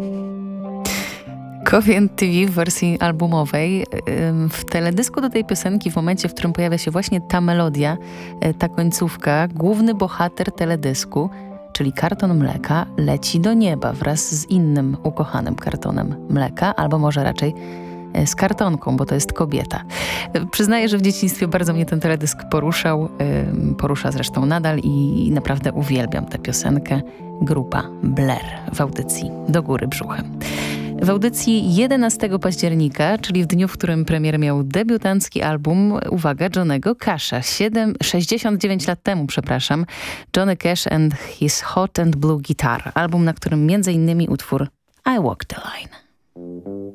Coffee and TV w wersji albumowej. W teledysku do tej piosenki, w momencie, w którym pojawia się właśnie ta melodia, ta końcówka, główny bohater teledysku, czyli karton mleka, leci do nieba wraz z innym ukochanym kartonem mleka, albo może raczej z kartonką, bo to jest kobieta. Przyznaję, że w dzieciństwie bardzo mnie ten teledysk poruszał, porusza zresztą nadal i naprawdę uwielbiam tę piosenkę. Grupa Blair w audycji Do Góry Brzuchem. W audycji 11 października, czyli w dniu, w którym premier miał debiutancki album, uwaga, Johnnego Casha. 69 lat temu, Johnny Cash and His Hot and Blue Guitar. Album, na którym m.in. utwór I Walk the Line.